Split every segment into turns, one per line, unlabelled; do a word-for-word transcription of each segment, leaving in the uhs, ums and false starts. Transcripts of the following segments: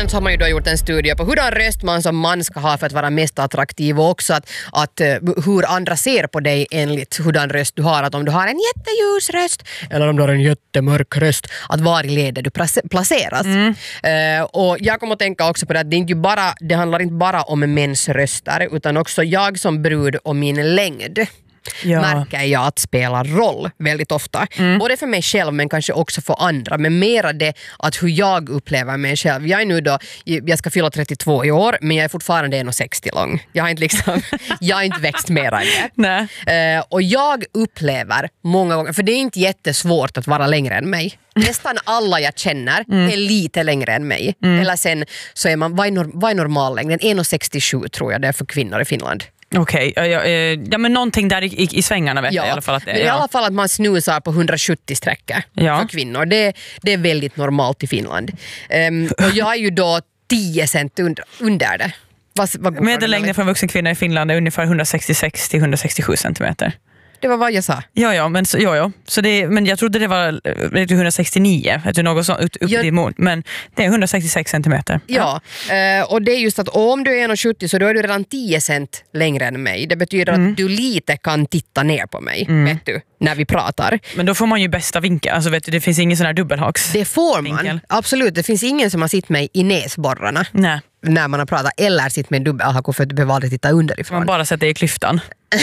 Nyligen så har man ju då gjort en studie på hurdan röst man som man ska ha för att vara mest attraktiv och också att, att hur andra ser på dig enligt hurdan röst du har. Att om du har en jätteljus röst eller om du har en jättemörk röst, att var i ledet du placeras. Mm. Uh, och jag kommer att tänka också på det att det, inte bara, det handlar inte bara om mäns röster utan också jag som brud och min längd. Ja. Märker jag att spelar roll väldigt ofta. Mm. Både för mig själv men kanske också för andra. Men mera det att hur jag upplever mig själv. Jag är nu då, jag ska fylla trettiotvå i år men jag är fortfarande en komma sextio lång. Jag har inte liksom, jag har inte växt mera än det. Nej. Uh, och jag upplever många gånger, för det är inte jättesvårt att vara längre än mig. Nästan alla jag känner mm. är lite längre än mig. Mm. Eller sen så är man, vad är, norm, vad är normallängden? en komma sextiosju tror jag det är för kvinnor i Finland.
Okej, okay. ja, ja, ja men någonting där i, i, i svängarna vet
ja.
jag i alla fall att det är.
Men i
ja.
alla fall att man snusar på hundrasjuttio sträckor ja. för kvinnor. Det, det är väldigt normalt i Finland. Um, och jag är ju då tio cent under, under det. Vad, vad
Medellängden för en vuxen kvinna i Finland är ungefär hundrasextiosex till hundrasextiosju centimeter.
Det var vad jag sa.
Ja, ja, men, så, ja, ja. Så det, men jag trodde det var hundrasextionio, att det något sånt upp, upp ja. emot, men det är hundrasextiosex centimeter.
Ja, ja. och det är just att om du är en komma sjuttio så då är du redan tio cent längre än mig. Det betyder mm. att du lite kan titta ner på mig, mm. vet du, när vi pratar.
Men då får man ju bästa vinkel, alltså vet du, det finns ingen sån här dubbelhaks.
Det får man, vinkel. Absolut. Det finns ingen som har sitt mig i näsborrarna. Nej. När man har pratat, eller sitt med en dubbelhack för att du behöver aldrig titta underifrån.
Man bara sätter i klyftan.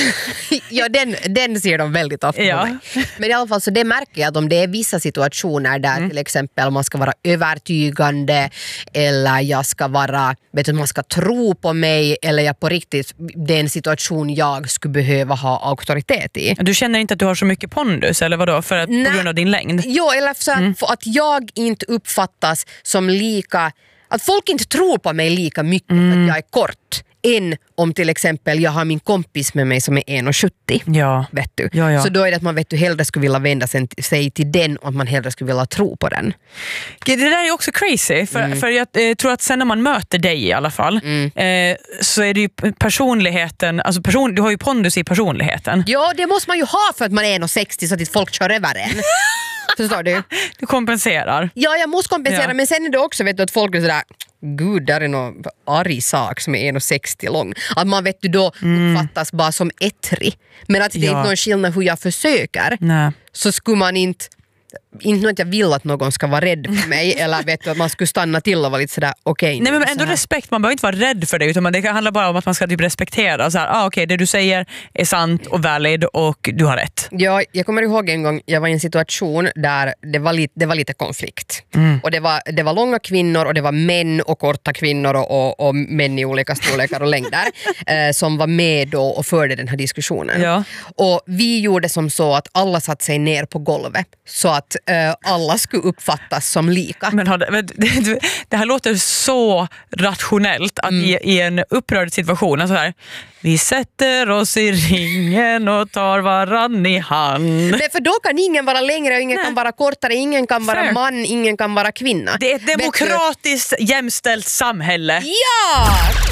Ja, den, den ser de väldigt ofta ja. på mig. Men i alla fall så det märker jag att om det är vissa situationer där mm. till exempel man ska vara övertygande eller jag ska vara, vet du, man ska tro på mig eller jag på riktigt, det är en situation jag skulle behöva ha auktoritet i.
Du känner inte att du har så mycket pondus eller vadå för att, på grund av din längd?
Jo, eller så att, mm. för att jag inte uppfattas som lika, att folk inte tror på mig lika mycket mm. för att jag är kort än om till exempel jag har min kompis med mig som är en komma sjuttio. Ja. Vet du. Ja, ja. Så då är det att man vet du hellre skulle vilja vända sig till den och att man hellre skulle vilja tro på den.
Det där är också crazy för, mm. för jag eh, tror att sen när man möter dig i alla fall mm. eh, så är det ju personligheten, alltså person, du har ju pondus i personligheten.
Ja, det måste man ju ha för att man är en komma sextio så att folk kör över en. Förstår du?
Du kompenserar.
Ja, jag måste kompensera ja. men sen är det också vet du, att folk är sådär gud, där är någon arg sak som är en komma sextio lång. Att man vet du då mm. uppfattas bara som ettrig. Men att det ja. är inte någon skillnad hur jag försöker. Nej. Så skulle man inte inte att jag vill att någon ska vara rädd för mig eller vet du att man skulle stanna till och vara lite sådär okej. Okay,
nej men ändå respekt, man behöver inte vara rädd för det utan det handlar bara om att man ska typ respektera så här, ah, okej okay, det du säger är sant och valid och du har rätt.
Ja, jag kommer ihåg en gång jag var i en situation där det var lite, det var lite konflikt. Mm. Och det var, det var långa kvinnor och det var män och korta kvinnor och, och, och män i olika storlekar och längder eh, som var med då och förde den här diskussionen. Ja. Och vi gjorde som så att alla satt sig ner på golvet så att Uh, alla skulle uppfattas som lika.
Men, men det, det här låter så rationellt att mm. i, i en upprörd situation så här, vi sätter oss i ringen och tar varann i hand.
Nej, för då kan ingen vara längre och ingen Nej. kan vara kortare, ingen kan vara Fair. man, ingen kan vara kvinna.
Det är ett demokratiskt jämställt samhälle.
Ja!